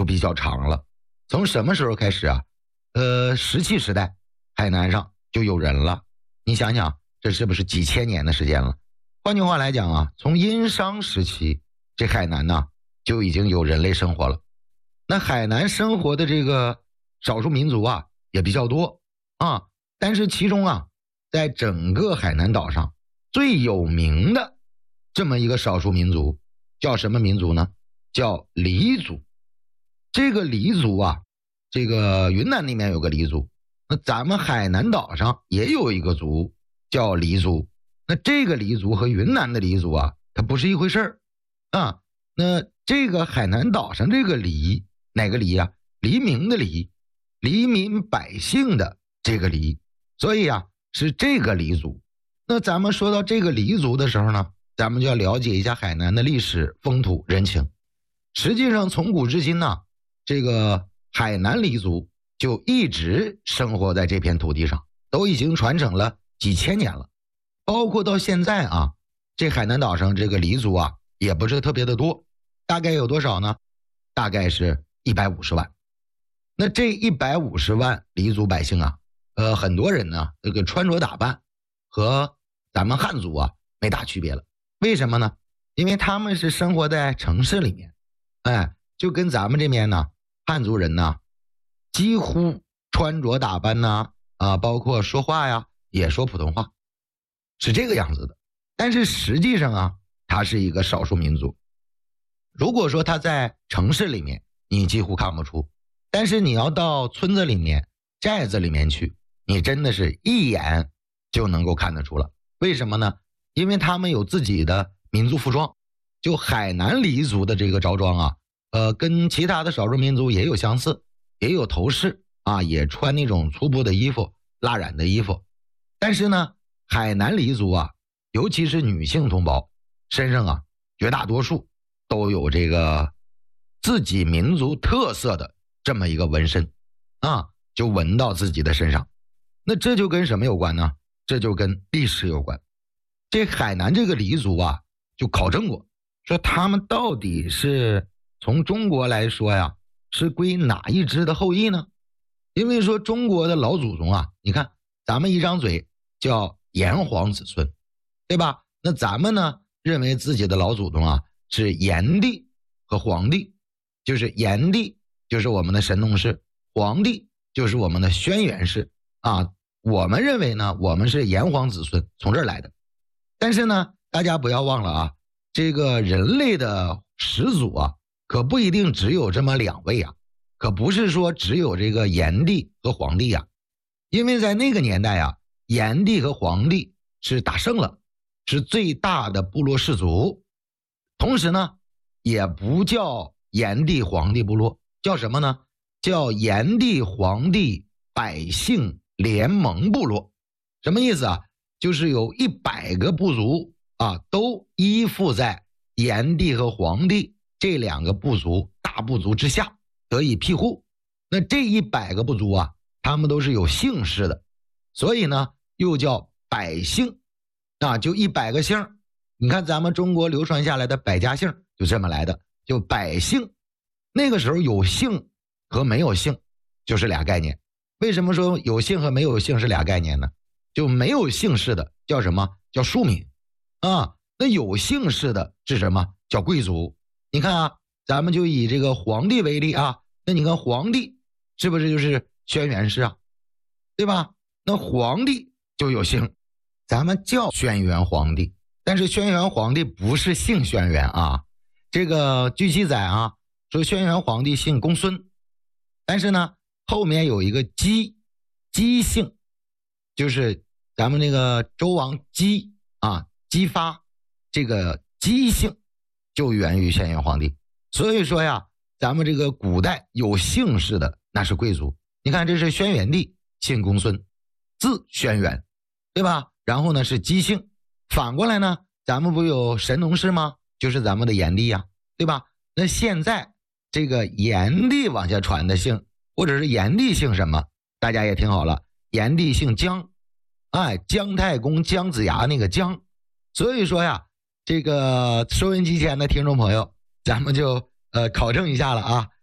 比较长了。从什么时候开始啊？石器时代，海南上就有人了。你想想，这是不是几千年的时间了？换句话来讲啊，从殷商时期，这海南呢就已经有人类生活了。那海南生活的这个少数民族啊也比较多啊，但是其中啊，在整个海南岛上最有名的这么一个少数民族叫什么民族呢？叫黎族。这个黎族啊，这个云南那边有个黎族，那咱们海南岛上也有一个族叫黎族。那这个黎族和云南的黎族啊，它不是一回事儿啊。那这个海南岛上这个黎，哪个黎啊？黎明的黎，黎民百姓的这个黎，所以啊是这个黎族。那咱们说到这个黎族的时候呢，咱们就要了解一下海南的历史、风土人情。实际上从古至今呢，这个海南黎族就一直生活在这片土地上，都已经传承了几千年了。包括到现在啊，这海南岛上这个黎族啊也不是特别的多，大概有多少呢？大概是150万。那这150万黎族百姓啊，很多人呢这个穿着打扮和咱们汉族啊没大区别了。为什么呢？因为他们是生活在城市里面，就跟咱们这边呢汉族人呢几乎穿着打扮呢包括说话呀也说普通话，是这个样子的。但是实际上啊，他是一个少数民族。如果说他在城市里面你几乎看不出，但是你要到村子里面寨子里面去，你真的是一眼就能够看得出了。为什么呢？因为他们有自己的民族服装。就海南黎族的这个着装啊，跟其他的少数民族也有相似，也有头饰啊，也穿那种粗布的衣服、蜡染的衣服。但是呢，海南黎族啊，尤其是女性同胞身上啊，绝大多数都有这个自己民族特色的这么一个纹身啊，就纹到自己的身上。那这就跟什么有关呢？这就跟历史有关。这海南这个黎族啊，就考证过，说他们到底是从中国来说呀，是归哪一支的后裔呢？因为说中国的老祖宗啊，你看咱们一张嘴叫炎黄子孙，对吧？那咱们呢认为自己的老祖宗啊是炎帝和黄帝，就是炎帝就是我们的神农氏，黄帝就是我们的轩辕氏啊。我们认为呢我们是炎黄子孙，从这儿来的。但是呢大家不要忘了啊，这个人类的始祖啊可不一定只有这么2位啊，可不是说只有这个炎帝和黄帝啊。因为在那个年代啊，炎帝和黄帝是打胜了，是最大的部落氏族。同时呢也不叫炎帝黄帝部落，叫什么呢？叫炎帝黄帝百姓联盟部落。什么意思啊？就是有100个部族啊，都依附在炎帝和黄帝这2个部族大部族之下得以庇护。那这100个部族啊，他们都是有姓氏的，所以呢又叫百姓啊，就100个姓。你看咱们中国流传下来的百家姓就这么来的，就百姓。那个时候有姓和没有姓就是俩概念。为什么说有姓和没有姓是俩概念呢？就没有姓氏的叫什么？叫庶民啊。那有姓氏的是什么？叫贵族。你看啊，咱们就以这个皇帝为例啊，那你看皇帝是不是就是轩辕氏啊？对吧？那皇帝就有姓，咱们叫轩辕皇帝，但是轩辕皇帝不是姓轩辕啊。这个据记载啊，说轩辕皇帝姓公孙，但是呢后面有一个姬姓，就是咱们那个周王姬啊，姬发，这个姬姓就源于轩辕皇帝。所以说呀，咱们这个古代有姓氏的那是贵族。你看这是轩辕帝姓公孙，字轩辕，对吧？然后呢是姬姓。反过来呢，咱们不有神农氏吗？就是咱们的炎帝呀，对吧？那现在这个炎帝往下传的姓，或者是炎帝姓什么，大家也听好了，炎帝姓姜，姜太公姜子牙那个姜。所以说呀，这个收音机前的听众朋友，咱们就考证一下了啊，